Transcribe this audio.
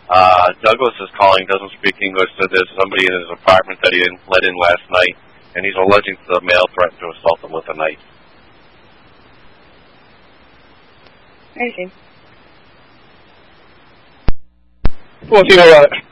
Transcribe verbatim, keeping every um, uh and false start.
Uh, Douglas is calling, doesn't speak English, said there's somebody in his apartment that he didn't let in last night, and he's alleging the male threatened to assault him with a knife. I see. Well, you know what?